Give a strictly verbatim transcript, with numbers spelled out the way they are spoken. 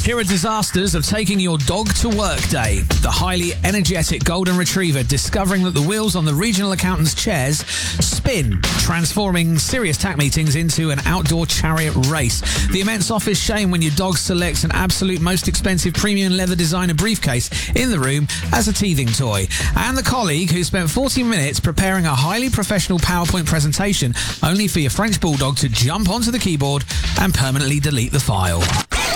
Here are disasters of taking your dog to work day. The highly energetic Golden Retriever discovering that the wheels on the regional accountant's chairs spin, transforming serious tack meetings into an outdoor chariot race. The immense office shame when your dog selects an absolute most expensive premium leather designer briefcase in the room as a teething toy. And the colleague who spent forty minutes preparing a highly professional PowerPoint presentation only for your French Bulldog to jump onto the keyboard and permanently delete the file.